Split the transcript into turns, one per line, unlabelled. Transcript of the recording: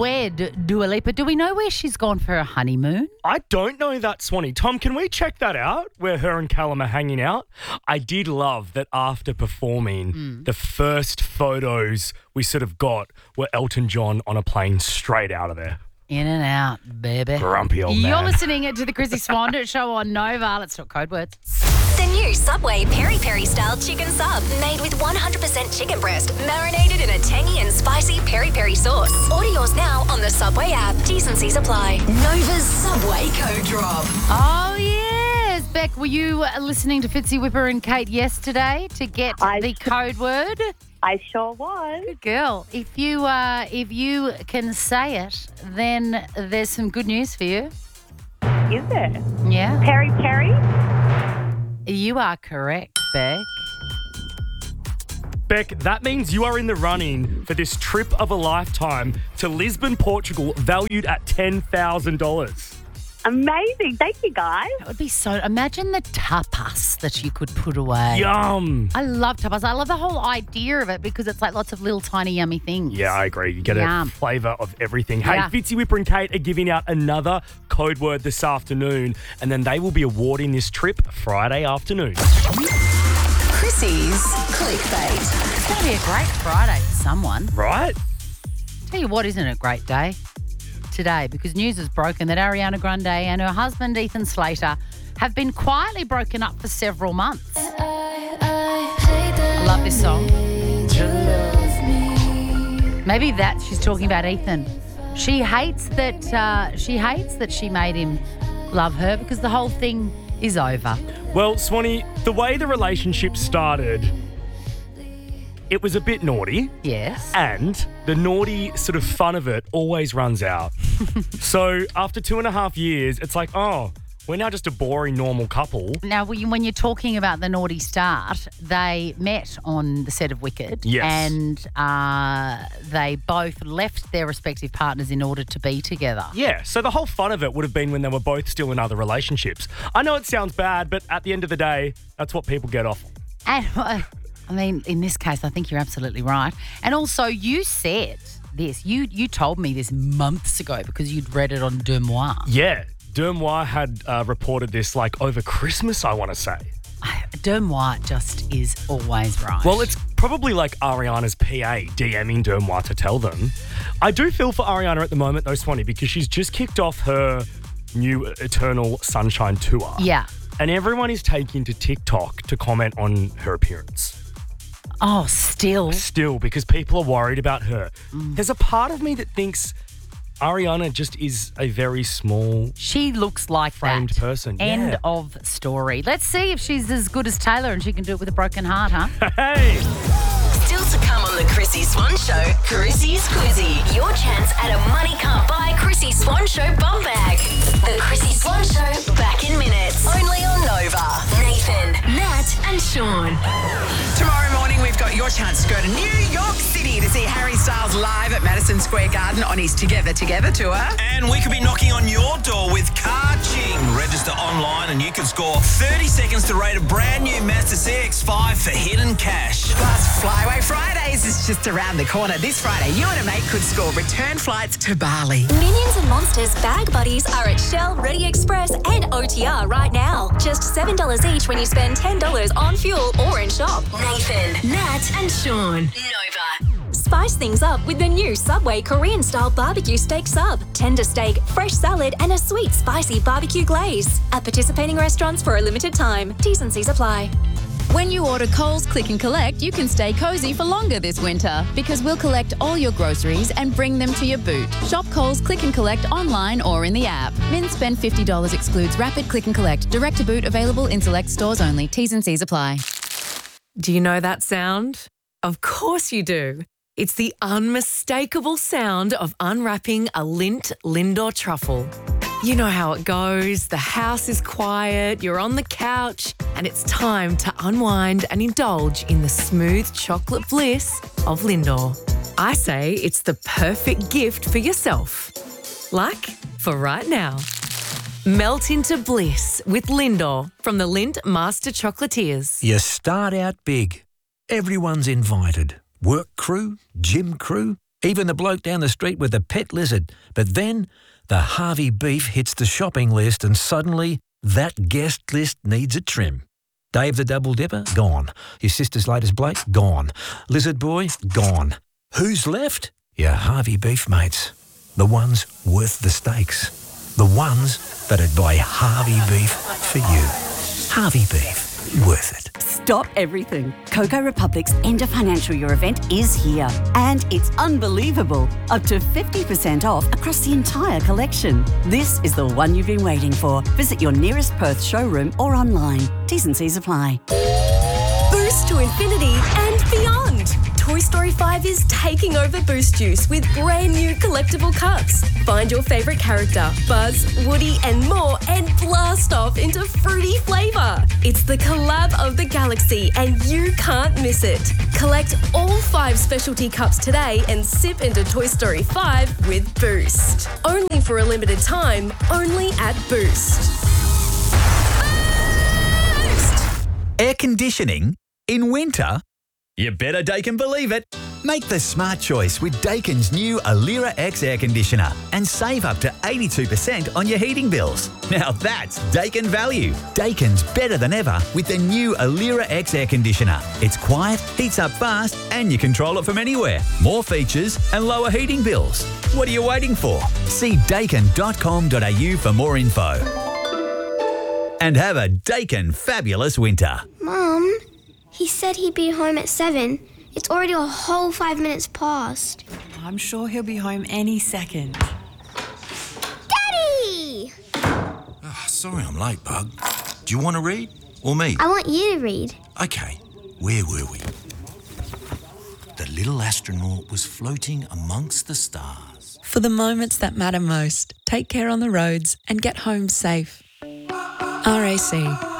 wed Dua Lipa. Do we know where she's gone for her honeymoon?
I don't know that, Swanee. Tom, can we check that out, where her and Callum are hanging out? I did love that after performing, the first photos we sort of got were Elton John on a plane straight out of there.
In and out, baby.
Grumpy old man.
You're listening to the Chrissy Swan Show on Nova. Let's talk code words.
The new Subway Peri Peri style chicken sub, made with 100% chicken breast, marinated in a tangy and spicy peri peri sauce. Order yours now on the Subway app. T's and C's apply. Nova's Subway code drop.
Oh, yes. Beck, were you listening to Fitzy, Whipper and Kate yesterday to get the code word?
I sure was.
Good girl. If you can say it, then there's some good news for you.
Is it?
Yeah.
Peri Peri?
You are correct, Beck.
Beck, that means you are in the running for this trip of a lifetime to Lisbon, Portugal, valued at $10,000.
Amazing. Thank you, guys.
That would be so... Imagine the tapas that you could put away.
Yum.
I love tapas. I love the whole idea of it because it's like lots of little tiny yummy things.
Yeah, I agree. You get a flavour of everything. Hey,
Yeah.
Fitzy, Whipper and Kate are giving out another code word this afternoon, and then they will be awarding this trip Friday afternoon.
Chrissy's Clickbait.
It's going to be a great Friday for someone.
Right?
Tell you what, isn't it a great day today? Because news has broken that Ariana Grande and her husband Ethan Slater have been quietly broken up for several months. I love this song. Maybe she's talking about Ethan. She hates that she made him love her because the whole thing is over.
Well, Swanee, the way the relationship started, it was a bit naughty.
Yes.
And the naughty sort of fun of it always runs out. So after 2.5 years, it's like, oh, we're now just a boring, normal couple.
Now, when you're talking about the naughty start, they met on the set of Wicked.
Yes.
And they both left their respective partners in order to be together.
Yeah, so the whole fun of it would have been when they were both still in other relationships. I know it sounds bad, but at the end of the day, that's what people get off on.
And, I mean, in this case, I think you're absolutely right. And also, you said this. You told me this months ago because you'd read it on Deux Moi.
Yeah, Deux Moi had reported this like over Christmas, I want to say.
Deux Moi just is always right.
Well, it's probably like Ariana's PA DMing Deux Moi to tell them. I do feel for Ariana at the moment, though, Swanee, because she's just kicked off her new Eternal Sunshine tour.
Yeah.
And everyone is taking to TikTok to comment on her appearance.
Oh, still,
because people are worried about her. There's a part of me that thinks Ariana just is a very small,
she looks like
framed
that
person.
End
Yeah.
of story. Let's see if she's as good as Taylor and she can do it with a broken heart, huh?
Hey!
Still to come on the Chrissy Swan Show, Chrissy's Quizzy. Your chance at a money can't buy Chrissy Swan Show bum bag. The Chrissy Swan Show, back in minutes. Only on Nova. Nathan, Nat and Sean.
Tomorrow morning, we've got your chance to go to New York City to see Harry Styles live at Madison Square Garden on his Together tour.
And we could be knocking on your door with Car Ching. Register online and you can score 30 seconds to rate a brand new Mazda CX-5 for hidden cash.
Plus, Flyway Fridays is just around the corner. This Friday, you and a mate could score return flights to Bali.
Minions and Monsters bag buddies are at Shell, Ready Express and OTR right now. Just $7 each when you spend $10 on fuel or in shop. Nathan, Nat and Sean. Nova. Spice things up with the new Subway Korean-style barbecue steak sub. Tender steak, fresh salad and a sweet, spicy barbecue glaze. At participating restaurants for a limited time. T's and C's apply.
When you order Coles Click and Collect, you can stay cozy for longer this winter because we'll collect all your groceries and bring them to your boot. Shop Coles Click and Collect online or in the app. Min spend $50 excludes Rapid Click and Collect. Direct to boot available in select stores only. T's and C's apply.
Do you know that sound? Of course you do. It's the unmistakable sound of unwrapping a Lindt Lindor truffle. You know how it goes. The house is quiet, you're on the couch, and it's time to unwind and indulge in the smooth chocolate bliss of Lindor. I say it's the perfect gift for yourself. Like for right now. Melt into bliss with Lindor from the Lindt Master Chocolatiers.
You start out big. Everyone's invited. Work crew, gym crew, even the bloke down the street with the pet lizard. But then the Harvey beef hits the shopping list and suddenly that guest list needs a trim. Dave the Double Dipper? Gone. Your sister's latest Blake? Gone. Lizard Boy? Gone. Who's left? Your Harvey beef mates. The ones worth the stakes. The ones that'd buy Harvey beef for you. Harvey beef. Worth it.
Stop everything. Coco Republic's end of financial year event is here. And it's unbelievable. Up to 50% off across the entire collection. This is the one you've been waiting for. Visit your nearest Perth showroom or online. T's and C's apply.
Boost to infinity and beyond. Toy Story 5 is taking over Boost Juice with brand new collectible cups. Find your favourite character, Buzz, Woody and more, and blast off into fruity flavour. It's the collab of the galaxy and you can't miss it. Collect all 5 specialty cups today and sip into Toy Story 5 with Boost. Only for a limited time, only at Boost. Boost!
Air conditioning in winter? You better Daikin believe it. Make the smart choice with Daikin's new Alira X air conditioner and save up to 82% on your heating bills. Now that's Daikin value. Daikin's better than ever with the new Alira X air conditioner. It's quiet, heats up fast, and you control it from anywhere. More features and lower heating bills. What are you waiting for? See daikin.com.au for more info. And have a Daikin fabulous winter.
Mum, he said he'd be home at 7. It's already a whole 5 minutes past.
I'm sure he'll be home any second.
Daddy!
Oh, sorry I'm late, Bug. Do you want to read? Or me?
I want you to read.
Okay, where were we? The little astronaut was floating amongst the stars.
For the moments that matter most, take care on the roads and get home safe. RAC.